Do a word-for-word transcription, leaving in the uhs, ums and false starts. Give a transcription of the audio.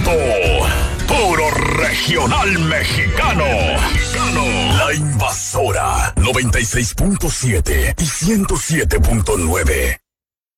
Gusto. Puro regional mexicano. Mexicano. La Invasora noventa y seis punto siete y ciento siete punto nueve.